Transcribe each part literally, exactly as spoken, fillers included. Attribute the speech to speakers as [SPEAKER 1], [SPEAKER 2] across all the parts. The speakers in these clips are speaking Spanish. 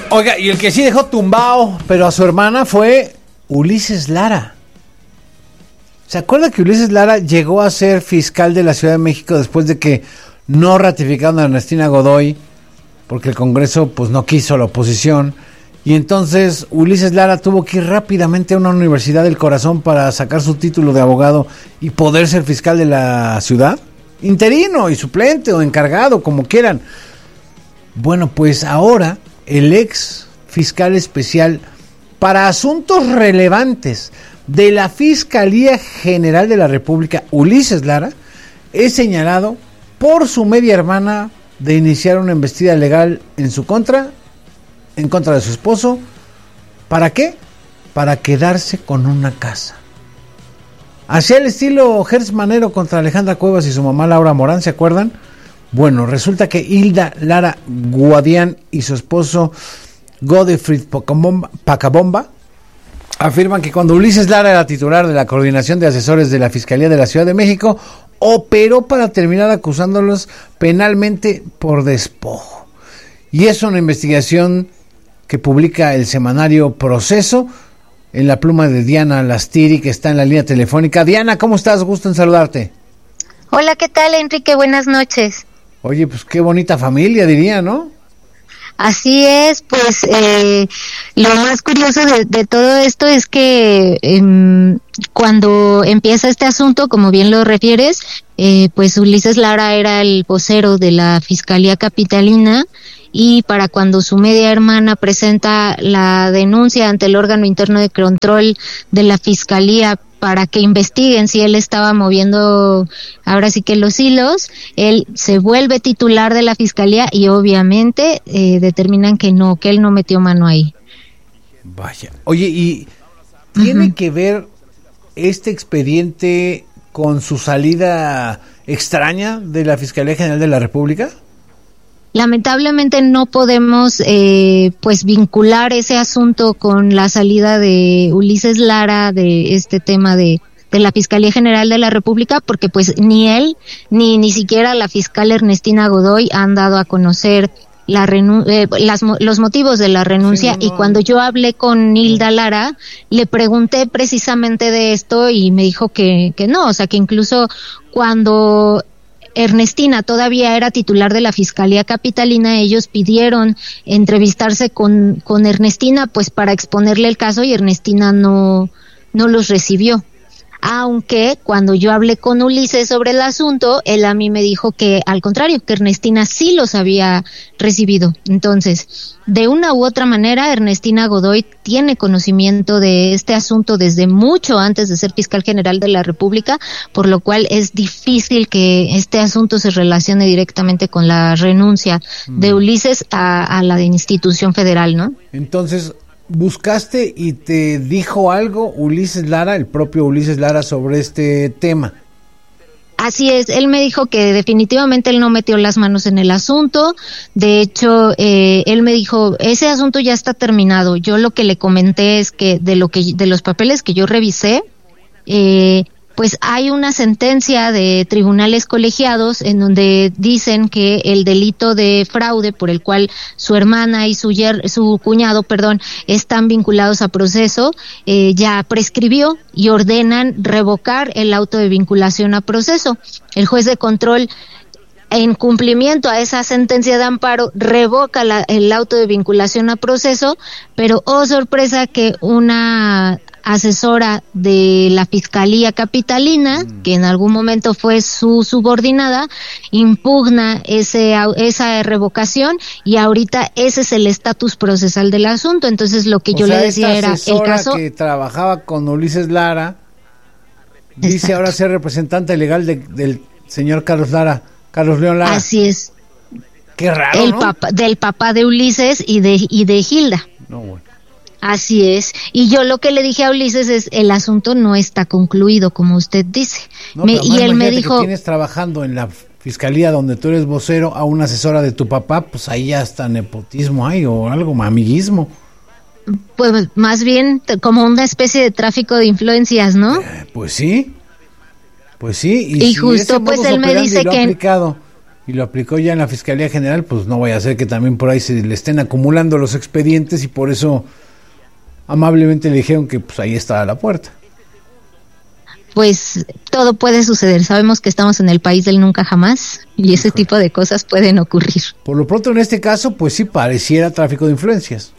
[SPEAKER 1] Oiga, y el que sí dejó tumbado, pero a su hermana, fue Ulises Lara. ¿Se acuerda que Ulises Lara llegó a ser fiscal de la Ciudad de México después de que no ratificaron a Ernestina Godoy, porque el Congreso pues no quiso la oposición? Y entonces Ulises Lara tuvo que ir rápidamente a una universidad del corazón para sacar su título de abogado y poder ser fiscal de la ciudad. Interino y suplente o encargado, como quieran. Bueno, pues ahora el ex fiscal especial para asuntos relevantes de la Fiscalía General de la República, Ulises Lara, es señalado por su media hermana de iniciar una embestida legal en su contra, en contra de su esposo. ¿Para qué? Para quedarse con una casa. Hacia el estilo Gertz Manero contra Alejandra Cuevas y su mamá Laura Morán, ¿se acuerdan? Bueno, resulta que Hilda Lara Guadián y su esposo Godefrid Pacabomba afirman que cuando Ulises Lara era titular de la Coordinación de Asesores de la Fiscalía de la Ciudad de México, operó para terminar acusándolos penalmente por despojo. Y es una investigación que publica el semanario Proceso en la pluma de Diana Lastiri, que está en la línea telefónica. Diana, ¿cómo estás? Gusto en saludarte.
[SPEAKER 2] Hola, ¿qué tal, Enrique? Buenas noches.
[SPEAKER 1] Oye, pues qué bonita familia, diría, ¿no?
[SPEAKER 2] Así es, pues eh, lo más curioso de, de todo esto es que eh, cuando empieza este asunto, como bien lo refieres, eh, pues Ulises Lara era el vocero de la Fiscalía Capitalina, y para cuando su media hermana presenta la denuncia ante el órgano interno de control de la Fiscalía para que investiguen si él estaba moviendo ahora sí que los hilos, él se vuelve titular de la Fiscalía y obviamente eh, determinan que no, que él no metió mano ahí.
[SPEAKER 1] Vaya. Oye, ¿y tiene uh-huh. que ver este expediente con su salida extraña de la Fiscalía General de la República?
[SPEAKER 2] Lamentablemente no podemos eh, pues vincular ese asunto con la salida de Ulises Lara de este tema de, de la Fiscalía General de la República, porque pues ni él ni ni siquiera la fiscal Ernestina Godoy han dado a conocer la renu- eh, las, los motivos de la renuncia. Sí, no. Y cuando yo hablé con Hilda Lara, le pregunté precisamente de esto y me dijo que, que no, o sea que incluso cuando Ernestina todavía era titular de la Fiscalía Capitalina, ellos pidieron entrevistarse con, con Ernestina pues para exponerle el caso y Ernestina no, no los recibió. Aunque cuando yo hablé con Ulises sobre el asunto, él a mí me dijo que al contrario, que Ernestina sí los había recibido. Entonces, de una u otra manera, Ernestina Godoy tiene conocimiento de este asunto desde mucho antes de ser fiscal general de la República, por lo cual es difícil que este asunto se relacione directamente con la renuncia mm. de Ulises a, a la institución federal, ¿no?
[SPEAKER 1] Entonces, ¿buscaste y te dijo algo Ulises Lara, el propio Ulises Lara, sobre este tema?
[SPEAKER 2] Así es, él me dijo que definitivamente él no metió las manos en el asunto. De hecho, eh, él me dijo, ese asunto ya está terminado. Yo lo que le comenté es que de lo que de los papeles que yo revisé, eh, pues hay una sentencia de tribunales colegiados en donde dicen que el delito de fraude por el cual su hermana y su yer, su cuñado, perdón, están vinculados a proceso, eh, ya prescribió y ordenan revocar el auto de vinculación a proceso. El juez de control, en cumplimiento a esa sentencia de amparo, revoca la, el auto de vinculación a proceso, pero oh sorpresa que una asesora de la Fiscalía Capitalina, mm. que en algún momento fue su subordinada, impugna ese esa revocación y ahorita ese es el estatus procesal del asunto. Entonces lo que
[SPEAKER 1] o
[SPEAKER 2] yo
[SPEAKER 1] sea,
[SPEAKER 2] le decía era el caso
[SPEAKER 1] que trabajaba con Ulises Lara dice Exacto. ahora ser representante legal de, del señor Carlos Lara, Carlos León Lara.
[SPEAKER 2] Así es.
[SPEAKER 1] Qué raro,
[SPEAKER 2] el
[SPEAKER 1] ¿no?
[SPEAKER 2] papá, del papá de Ulises y de y de Hilda.
[SPEAKER 1] No, bueno.
[SPEAKER 2] Así es, y yo lo que le dije a Ulises es, el asunto no está concluido, como usted dice.
[SPEAKER 1] No,
[SPEAKER 2] me, y él me dijo,
[SPEAKER 1] que tienes trabajando en la fiscalía donde tú eres vocero a una asesora de tu papá, pues ahí hasta nepotismo hay o algo, amiguismo.
[SPEAKER 2] Pues más bien como una especie de tráfico de influencias, ¿no?
[SPEAKER 1] Eh, pues sí, pues sí.
[SPEAKER 2] Y, y si justo pues él me dice que...
[SPEAKER 1] aplicado y lo aplicó ya en la Fiscalía General, pues no vaya a ser que también por ahí se le estén acumulando los expedientes y por eso amablemente le dijeron que pues ahí estaba la puerta.
[SPEAKER 2] Pues todo puede suceder, sabemos que estamos en el país del nunca jamás y ese tipo de cosas pueden ocurrir.
[SPEAKER 1] Por lo pronto en este caso, pues sí pareciera tráfico de influencias.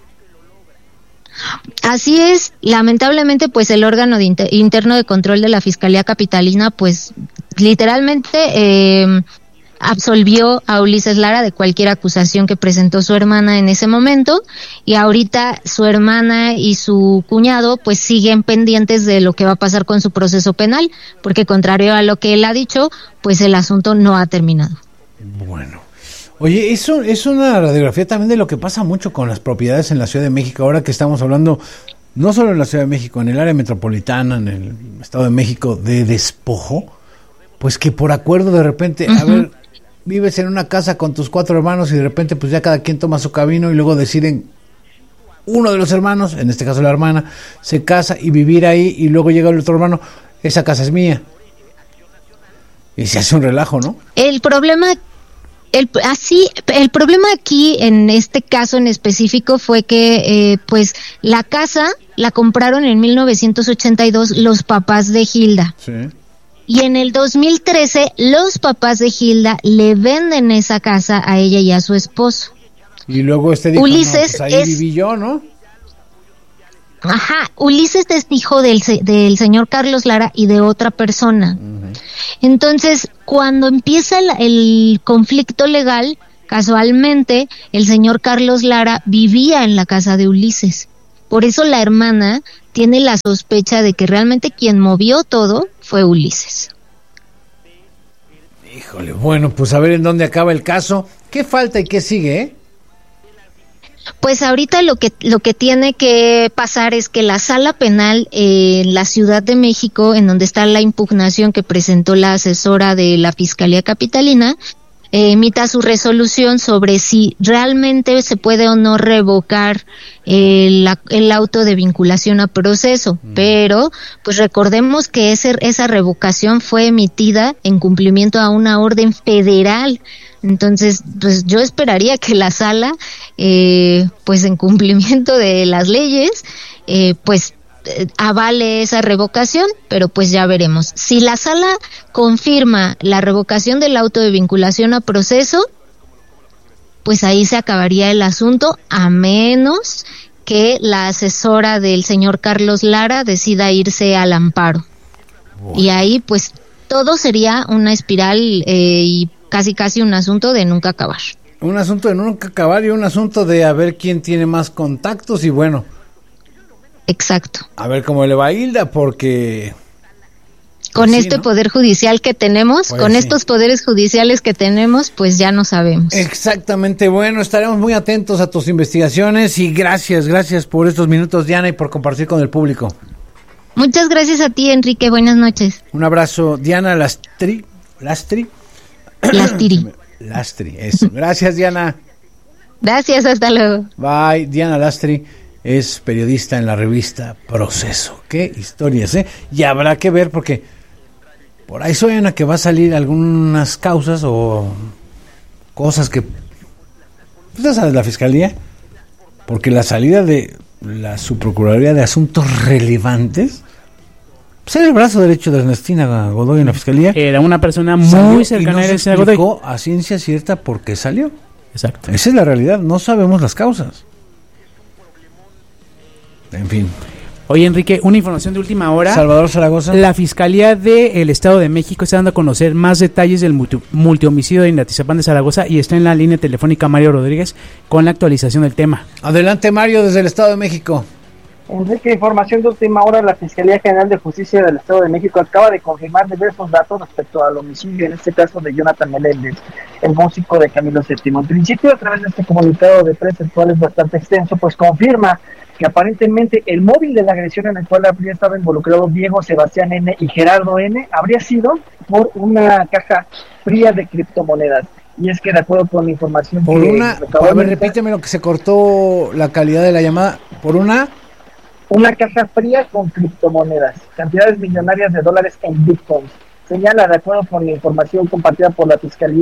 [SPEAKER 2] Así es, lamentablemente pues el órgano de inter- interno de control de la Fiscalía Capitalina pues literalmente eh, absolvió a Ulises Lara de cualquier acusación que presentó su hermana en ese momento y ahorita su hermana y su cuñado pues siguen pendientes de lo que va a pasar con su proceso penal, porque contrario a lo que él ha dicho, pues el asunto no ha terminado.
[SPEAKER 1] Bueno, oye, eso es una radiografía también de lo que pasa mucho con las propiedades en la Ciudad de México, ahora que estamos hablando no solo en la Ciudad de México, en el área metropolitana, en el Estado de México, de despojo, pues que por acuerdo de repente, uh-huh. a ver, vives en una casa con tus cuatro hermanos y de repente pues ya cada quien toma su camino y luego deciden uno de los hermanos, en este caso la hermana, se casa y vivir ahí y luego llega el otro hermano, esa casa es mía. Y se hace un relajo, ¿no?
[SPEAKER 2] El problema, el así, el problema aquí en este caso en específico fue que eh, pues la casa la compraron en mil novecientos ochenta y dos los papás de Gilda.
[SPEAKER 1] Sí.
[SPEAKER 2] Y en el dos mil trece, los papás de Gilda le venden esa casa a ella y a su esposo.
[SPEAKER 1] Y luego este dijo,
[SPEAKER 2] Ulises
[SPEAKER 1] no, pues ahí
[SPEAKER 2] es...
[SPEAKER 1] viví yo, ¿no?
[SPEAKER 2] Ajá, Ulises es hijo del, del señor Carlos Lara y de otra persona. Uh-huh. Entonces, cuando empieza el, el conflicto legal, casualmente, el señor Carlos Lara vivía en la casa de Ulises. Por eso la hermana tiene la sospecha de que realmente quien movió todo fue Ulises.
[SPEAKER 1] Híjole, bueno, pues a ver en dónde acaba el caso. ¿Qué falta y qué sigue, eh?
[SPEAKER 2] Pues ahorita lo que lo que tiene que pasar es que la sala penal eh, en la Ciudad de México, en donde está la impugnación que presentó la asesora de la Fiscalía Capitalina, eh, emita su resolución sobre si realmente se puede o no revocar el, el auto de vinculación a proceso, mm. pero pues recordemos que ese, esa revocación fue emitida en cumplimiento a una orden federal. Entonces, pues yo esperaría que la sala, eh, pues en cumplimiento de las leyes, eh, pues eh, avale esa revocación, pero pues ya veremos. Si la sala confirma la revocación del auto de vinculación a proceso, pues ahí se acabaría el asunto, a menos que la asesora del señor Carlos Lara decida irse al amparo. Wow. Y ahí pues todo sería una espiral eh, y casi casi un asunto de nunca acabar.
[SPEAKER 1] Un asunto de nunca acabar y un asunto de a ver quién tiene más contactos y bueno.
[SPEAKER 2] Exacto.
[SPEAKER 1] A ver cómo le va a Hilda, porque...
[SPEAKER 2] Con
[SPEAKER 1] pues
[SPEAKER 2] este
[SPEAKER 1] sí, ¿no?
[SPEAKER 2] poder judicial que tenemos, pues con sí. estos poderes judiciales que tenemos, pues ya no sabemos.
[SPEAKER 1] Exactamente, bueno, estaremos muy atentos a tus investigaciones y gracias, gracias por estos minutos, Diana, y por compartir con el público.
[SPEAKER 2] Muchas gracias a ti, Enrique, buenas noches.
[SPEAKER 1] Un abrazo, Diana Lastri, Lastri.
[SPEAKER 2] Lastri.
[SPEAKER 1] Lastri, eso. Gracias, Diana.
[SPEAKER 2] Gracias, hasta luego.
[SPEAKER 1] Bye. Diana Lastri es periodista en la revista Proceso. Qué historias, ¿eh? Y habrá que ver porque por ahí suena que va a salir algunas causas o cosas que... ¿Usted sabe de la Fiscalía? Porque la salida de la Subprocuraduría de Asuntos Relevantes... Pues era el brazo derecho de Ernestina Godoy en la Fiscalía.
[SPEAKER 3] Era una persona muy cercana
[SPEAKER 1] a
[SPEAKER 3] Ernestina Godoy.
[SPEAKER 1] No se explicó a ciencia cierta por qué salió.
[SPEAKER 3] Exacto.
[SPEAKER 1] Esa es la realidad, no sabemos las causas. En fin.
[SPEAKER 3] Oye, Enrique, una información de última hora.
[SPEAKER 1] Salvador Zaragoza.
[SPEAKER 3] La Fiscalía del Estado de México está dando a conocer más detalles del multi, multihomicidio en Atizapán de Zaragoza y está en la línea telefónica Mario Rodríguez con la actualización del tema.
[SPEAKER 1] Adelante, Mario, desde el Estado de México.
[SPEAKER 4] Enrique, información de última hora, la Fiscalía General de Justicia del Estado de México acaba de confirmar diversos datos respecto al homicidio, en este caso de Jonathan Meléndez, el músico de Camilo séptimo. En principio, a través de este comunicado de prensa, el cual es bastante extenso, pues confirma que aparentemente el móvil de la agresión en el cual habría estado involucrado Diego Sebastián N. y Gerardo N. habría sido por una caja fría de criptomonedas. Y es que de acuerdo con la información
[SPEAKER 1] por
[SPEAKER 4] que...
[SPEAKER 1] una, a ver, repíteme lo que se cortó la calidad de la llamada, por una...
[SPEAKER 4] Una caja fría con criptomonedas, cantidades millonarias de dólares en bitcoins. Señala, de acuerdo con la información compartida por la Fiscalía,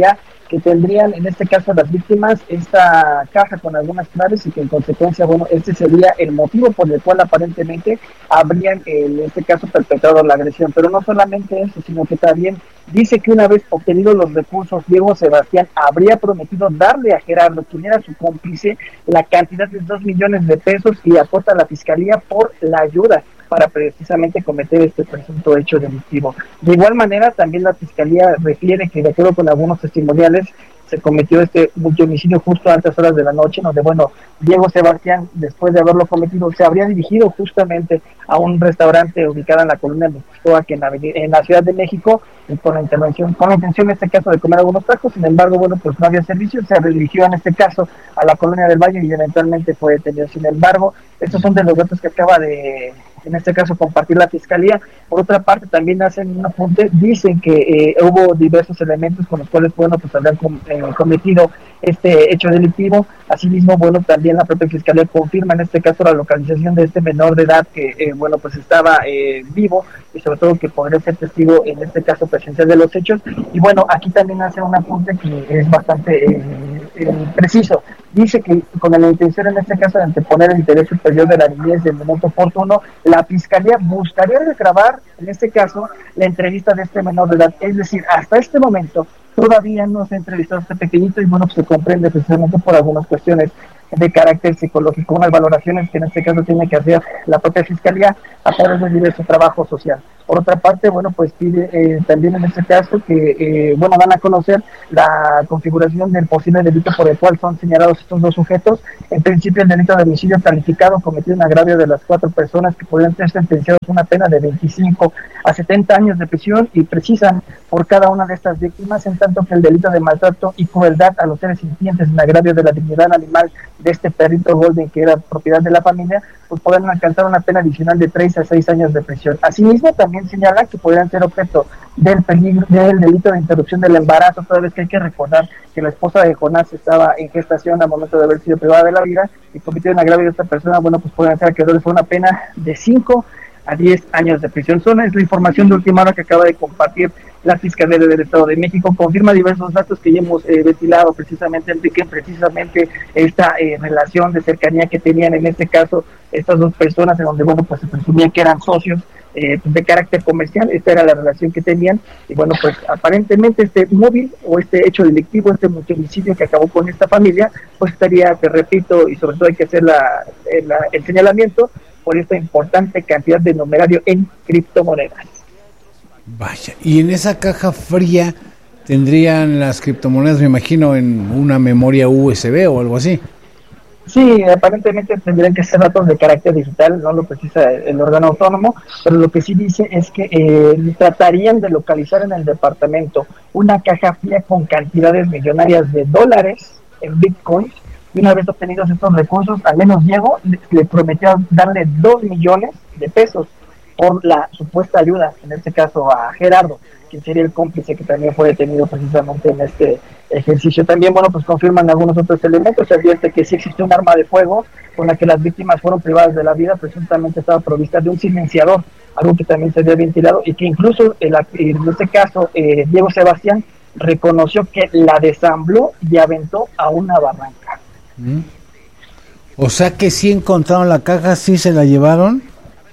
[SPEAKER 4] que tendrían en este caso las víctimas esta caja con algunas claves y que en consecuencia, bueno, este sería el motivo por el cual aparentemente habrían en este caso perpetrado la agresión. Pero no solamente eso, sino que también dice que una vez obtenidos los recursos, Diego Sebastián habría prometido darle a Gerardo, quien era su cómplice, la cantidad de dos millones de pesos y aporta a la fiscalía por la ayuda para precisamente cometer este presunto hecho delictivo. De igual manera, también la fiscalía refiere que, de acuerdo con algunos testimoniales, se cometió este multihomicidio justo a altas horas de la noche, donde, bueno, Diego Sebastián, después de haberlo cometido, se habría dirigido justamente a un restaurante ubicado en la colonia de Mixcoac, en la, en la Ciudad de México, y con la intervención, con la intención en este caso de comer algunos tacos. Sin embargo, bueno, pues no había servicio, se dirigió en este caso a la colonia del Valle y eventualmente fue detenido. Sin embargo, estos son de los datos que acaba de, en este caso, compartir la fiscalía. Por otra parte, también hacen un apunte, dicen que eh, hubo diversos elementos con los cuales, bueno, pues habían com eh, cometido este hecho delictivo. Asimismo, bueno, también la propia fiscalía confirma en este caso la localización de este menor de edad que, eh, bueno, pues estaba eh, vivo y sobre todo que podría ser testigo en este caso presencial de los hechos. Y bueno, aquí también hace un apunte que es bastante eh, eh, preciso. Dice que con la intención en este caso de anteponer el interés superior de la niñez del momento oportuno, la fiscalía buscaría regrabar en este caso la entrevista de este menor de edad. Es decir, hasta este momento todavía no se ha entrevistado a este pequeñito y bueno, pues se comprende precisamente por algunas cuestiones de carácter psicológico, unas valoraciones que en este caso tiene que hacer la propia fiscalía a través de diverso trabajo social. Por otra parte, bueno, pues pide eh, también en este caso que, eh, bueno, van a conocer la configuración del posible delito por el cual son señalados estos dos sujetos. En principio, el delito de homicidio calificado cometido en agravio de las cuatro personas que podrían ser sentenciados a una pena de veinticinco a setenta años de prisión y precisan por cada una de estas víctimas, en tanto que el delito de maltrato y crueldad a los seres sintientes en agravio de la dignidad animal de este perrito golden que era propiedad de la familia, pues podrán alcanzar una pena adicional de tres a seis años de prisión. Asimismo, también señala que podrían ser objeto del peligro del delito de interrupción del embarazo, toda vez que hay que recordar que la esposa de Jonás estaba en gestación al momento de haber sido privada de la vida y cometió en agravio de esta persona. Bueno, pues podrían ser acreedores a una pena de cinco a diez años de prisión. Son es la información de última hora que acaba de compartir la Fiscalía del Estado de México. Confirma diversos datos que ya hemos eh, ventilado precisamente, Enrique, precisamente esta eh, relación de cercanía que tenían en este caso estas dos personas, en donde, bueno, pues se presumía que eran socios eh, de carácter comercial. Esta era la relación que tenían y bueno, pues aparentemente este móvil o este hecho delictivo, este multihomicidio que acabó con esta familia, pues estaría, te repito, y sobre todo hay que hacer la, el, el señalamiento por esta importante cantidad de numerario en criptomonedas.
[SPEAKER 1] Vaya, y en esa caja fría tendrían las criptomonedas, me imagino, en una memoria U S B o algo así.
[SPEAKER 4] Sí, aparentemente tendrían que ser datos de carácter digital, no lo precisa el órgano autónomo, pero lo que sí dice es que eh, tratarían de localizar en el departamento una caja fría con cantidades millonarias de dólares en bitcoins, y una vez obtenidos estos recursos, al menos Diego le, le prometió darle dos millones de pesos por la supuesta ayuda, en este caso a Gerardo, quien sería el cómplice que también fue detenido precisamente en este ejercicio. También, bueno, pues confirman algunos otros elementos. Se advierte que sí existe un arma de fuego con la que las víctimas fueron privadas de la vida, presuntamente estaba provista de un silenciador, algo que también se había ventilado, y que incluso el, en este caso eh, Diego Sebastián reconoció que la desambló y aventó a una barranca.
[SPEAKER 1] Mm. O sea que sí encontraron la caja, sí se la llevaron.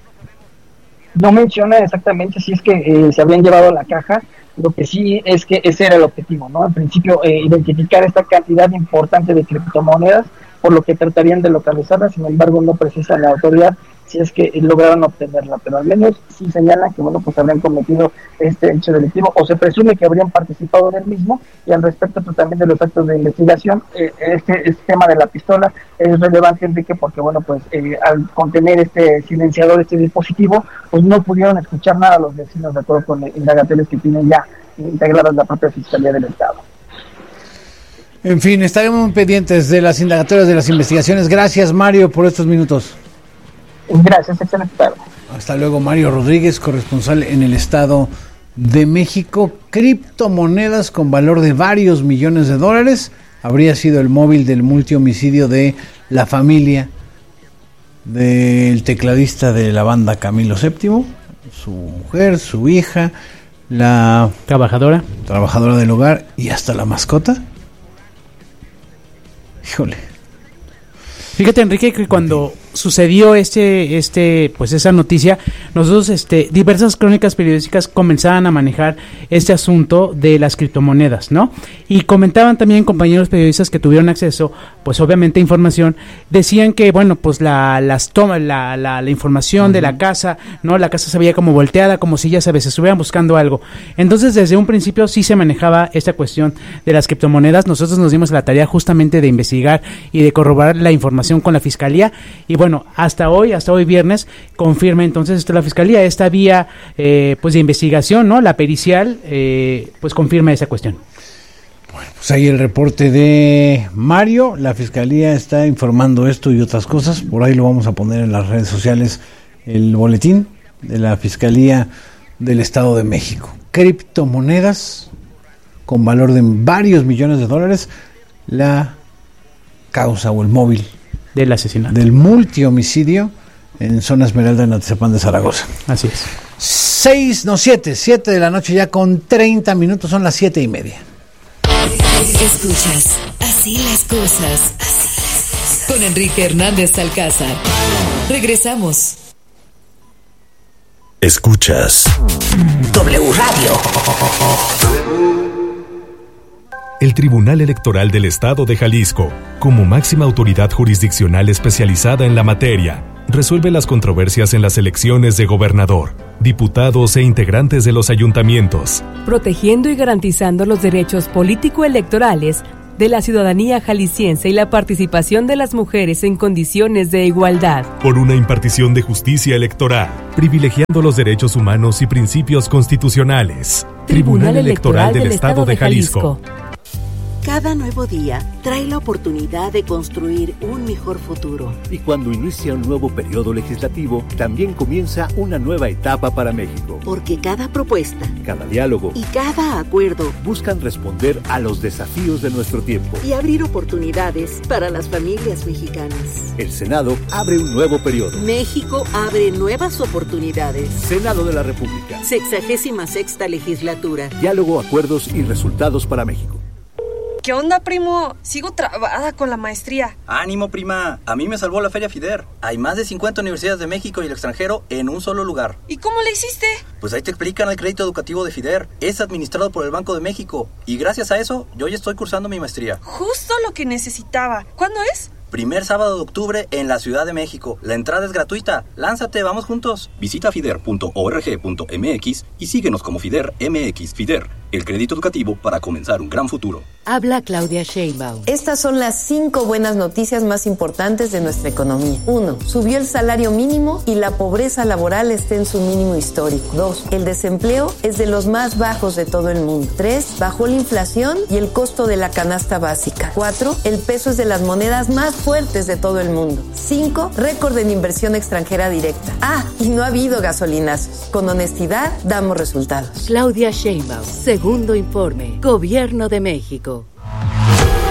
[SPEAKER 4] No menciona exactamente si es que eh, se habían llevado la caja, lo que sí es que ese era el objetivo, ¿no? En principio, eh, identificar esta cantidad importante de criptomonedas, por lo que tratarían de localizarla. Sin embargo, no precisa la autoridad si es que lograron obtenerla, pero al menos sí señalan que, bueno, pues habrían cometido este hecho delictivo, o se presume que habrían participado en el mismo. Y al respecto, pues, también de los actos de investigación, eh, este, este tema de la pistola es relevante, Enrique, porque, bueno, pues eh, al contener este silenciador, este dispositivo, pues no pudieron escuchar nada a los vecinos, de acuerdo con indagatorios que tienen ya integradas la propia Fiscalía del Estado.
[SPEAKER 1] En fin, estaremos pendientes de las indagatorias, de las investigaciones. Gracias, Mario, por estos minutos.
[SPEAKER 4] Gracias, excelente tarde.
[SPEAKER 1] Hasta luego, Mario Rodríguez, corresponsal en el Estado de México. Criptomonedas con valor de varios millones de dólares. Habría sido el móvil del multihomicidio de la familia del tecladista de la banda Camilo séptimo, su mujer, su hija, la
[SPEAKER 3] trabajadora,
[SPEAKER 1] trabajadora del hogar y hasta la mascota. Híjole.
[SPEAKER 3] Fíjate, Enrique, que cuando sucedió este, este, pues esa noticia, nosotros, este, diversas crónicas periodísticas comenzaban a manejar este asunto de las criptomonedas, ¿no? Y comentaban también compañeros periodistas que tuvieron acceso, pues obviamente a información, decían que, bueno, pues la, las toma, la, la, la información uh-huh. de la casa, ¿no? La casa se veía como volteada, como si ya sabes, se estuvieran buscando algo. Entonces, desde un principio sí se manejaba esta cuestión de las criptomonedas. Nosotros nos dimos la tarea justamente de investigar y de corroborar la información con la fiscalía, y bueno, Bueno, hasta hoy, hasta hoy viernes, confirma entonces esto la Fiscalía, esta vía eh, pues de investigación, ¿no? La pericial, eh, pues confirma esa cuestión.
[SPEAKER 1] Bueno, pues ahí el reporte de Mario, la Fiscalía está informando esto y otras cosas, por ahí lo vamos a poner en las redes sociales, el boletín de la Fiscalía del Estado de México. Criptomonedas con valor de varios millones de dólares, la causa o el móvil
[SPEAKER 3] del asesinato,
[SPEAKER 1] del multihomicidio en zona Esmeralda, en Atizapán de Zaragoza.
[SPEAKER 3] Así es.
[SPEAKER 1] Seis, no siete, siete de la noche ya con treinta minutos, son las siete y media.
[SPEAKER 5] Escuchas Así las cosas, así las cosas, con Enrique Hernández Alcázar. Regresamos.
[SPEAKER 6] Escuchas
[SPEAKER 5] W Radio.
[SPEAKER 6] El Tribunal Electoral del Estado de Jalisco, como máxima autoridad jurisdiccional especializada en la materia, resuelve las controversias en las elecciones de gobernador, diputados e integrantes de los ayuntamientos,
[SPEAKER 7] protegiendo y garantizando los derechos político-electorales de la ciudadanía jalisciense y la participación de las mujeres en condiciones de igualdad.
[SPEAKER 6] Por una impartición de justicia electoral, privilegiando los derechos humanos y principios constitucionales.
[SPEAKER 7] Tribunal, Tribunal Electoral, Electoral del, del Estado de Jalisco.
[SPEAKER 8] Cada nuevo día trae la oportunidad de construir un mejor futuro.
[SPEAKER 9] Y cuando inicia un nuevo periodo legislativo, también comienza una nueva etapa para México.
[SPEAKER 8] Porque cada propuesta,
[SPEAKER 9] cada diálogo
[SPEAKER 8] y cada acuerdo
[SPEAKER 9] buscan responder a los desafíos de nuestro tiempo
[SPEAKER 8] y abrir oportunidades para las familias mexicanas.
[SPEAKER 9] El Senado abre un nuevo periodo.
[SPEAKER 8] México abre nuevas oportunidades.
[SPEAKER 9] Senado de la República.
[SPEAKER 8] Sexagésima sexta legislatura.
[SPEAKER 9] Diálogo, acuerdos y resultados para México.
[SPEAKER 10] ¿Qué onda, primo? Sigo trabada con la maestría.
[SPEAKER 11] ¡Ánimo, prima! A mí me salvó la Feria FIDER. Hay más de cincuenta universidades de México y el extranjero en un solo lugar.
[SPEAKER 10] ¿Y cómo le hiciste?
[SPEAKER 11] Pues ahí te explican el crédito educativo de FIDER. Es administrado por el Banco de México. Y gracias a eso, yo ya estoy cursando mi maestría.
[SPEAKER 10] Justo lo que necesitaba. ¿Cuándo es?
[SPEAKER 11] Primer sábado de octubre en la Ciudad de México. La entrada es gratuita. Lánzate, vamos juntos. Visita fider punto org punto m x y síguenos como FIDER M X. FIDER, el crédito educativo para comenzar un gran futuro.
[SPEAKER 5] Habla Claudia Sheinbaum.
[SPEAKER 12] Estas son las cinco buenas noticias más importantes de nuestra economía. Uno, subió el salario mínimo y la pobreza laboral está en su mínimo histórico. Dos, el desempleo es de los más bajos de todo el mundo. Tres, bajó la inflación y el costo de la canasta básica. Cuatro, el peso es de las monedas más fuertes de todo el mundo. Cinco, récord en inversión extranjera directa. Ah, y no ha habido gasolinazos. Con honestidad damos resultados.
[SPEAKER 5] Claudia Sheinbaum, segundo informe, Gobierno de México.